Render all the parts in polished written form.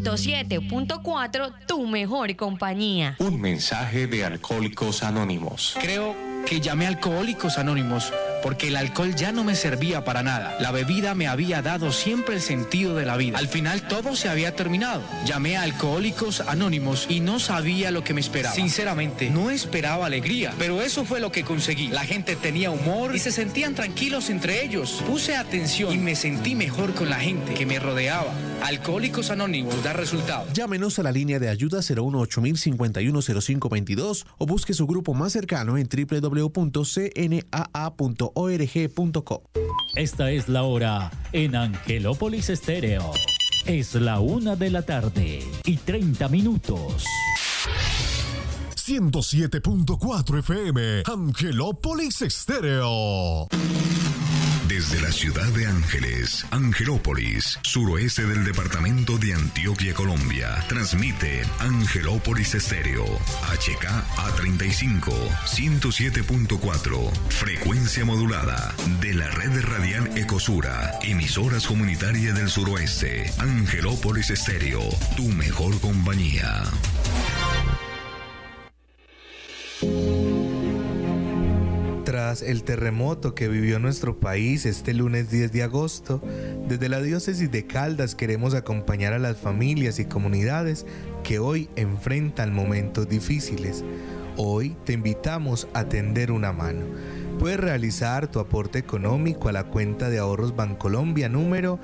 107.4, tu mejor compañía. Un mensaje de Alcohólicos Anónimos. Creo que llamé a Alcohólicos Anónimos porque el alcohol ya no me servía para nada. La bebida me había dado siempre el sentido de la vida. Al final todo se había terminado. Llamé a Alcohólicos Anónimos y no sabía lo que me esperaba. Sinceramente, no esperaba alegría, pero eso fue lo que conseguí. La gente tenía humor y se sentían tranquilos entre ellos. Puse atención y me sentí mejor con la gente que me rodeaba. Alcohólicos Anónimos da resultados. Llámenos a la línea de ayuda 018-051-0522 o busque su grupo más cercano en www.cnaa.org.co. Esta es la hora en Angelópolis Estéreo. Es la 1:30 p.m. 107.4 FM, Angelópolis Estéreo. Desde la ciudad de Ángeles, Angelópolis, suroeste del departamento de Antioquia, Colombia, transmite Angelópolis Estéreo, HKA35, 107.4, frecuencia modulada, de la red radial Ecosura, emisoras comunitarias del suroeste, Angelópolis Estéreo, tu mejor compañía. Tras el terremoto que vivió nuestro país este lunes 10 de agosto, desde la diócesis de Caldas queremos acompañar a las familias y comunidades que hoy enfrentan momentos difíciles. Hoy te invitamos a tender una mano. Puedes realizar tu aporte económico a la cuenta de ahorros Bancolombia número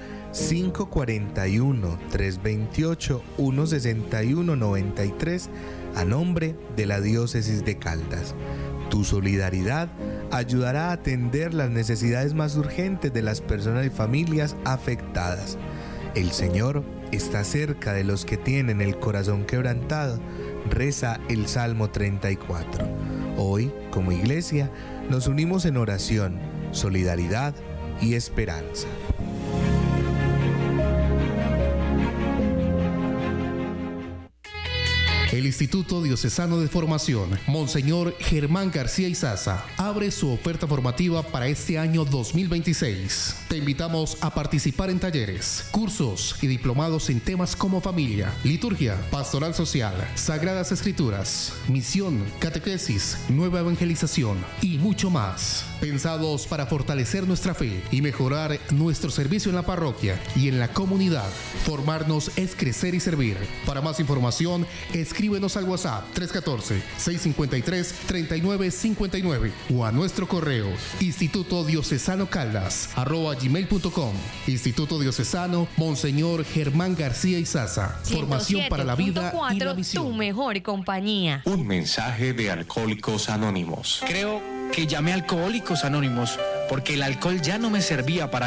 541-328-16193 a nombre de la diócesis de Caldas. Tu solidaridad ayudará a atender las necesidades más urgentes de las personas y familias afectadas. El Señor está cerca de los que tienen el corazón quebrantado, reza el Salmo 34. Hoy, como iglesia, nos unimos en oración, solidaridad y esperanza. El Instituto Diocesano de Formación, Monseñor Germán García Izaza, abre su oferta formativa para este año 2026. Te invitamos a participar en talleres, cursos y diplomados en temas como familia, liturgia, pastoral social, sagradas escrituras, misión, catequesis, nueva evangelización y mucho más. Pensados para fortalecer nuestra fe y mejorar nuestro servicio en la parroquia y en la comunidad. Formarnos es crecer y servir. Para más información, escríbenos al WhatsApp 314-653-3959 o a nuestro correo institutodiocesanocaldas@gmail.com. Instituto Diocesano Monseñor Germán García Izaza. Formación para la vida y la misión. Tu mejor compañía. Un mensaje de Alcohólicos Anónimos. Creo que llamé a Alcohólicos Anónimos porque el alcohol ya no me servía para